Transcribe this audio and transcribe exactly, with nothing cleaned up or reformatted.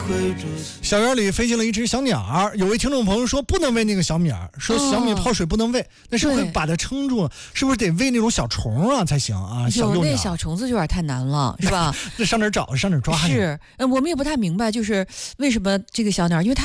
小园里飞进了一只小鸟，有位听众朋友说不能喂那个小米儿，说小米泡水不能喂，哦、那是不是会把它撑住？是不是得喂那种小虫啊才行啊？小幼鸟， 那小虫子就有点太难了，是吧？ 这上哪儿找？上哪儿抓？ 是，呃，我们也不太明白，就是为什么这个小鸟，因为它